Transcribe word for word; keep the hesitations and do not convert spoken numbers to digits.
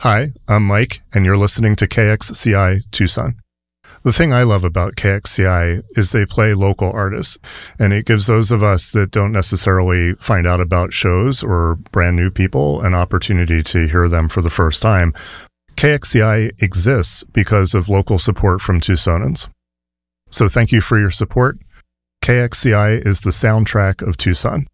Hi, I'm Mike, and you're listening to K X C I Tucson. The thing I love about K X C I is they play local artists, and it gives those of us that don't necessarily find out about shows or brand new people an opportunity to hear them for the first time. K X C I exists because of local support from Tucsonans. So thank you for your support. K X C I is the soundtrack of Tucson.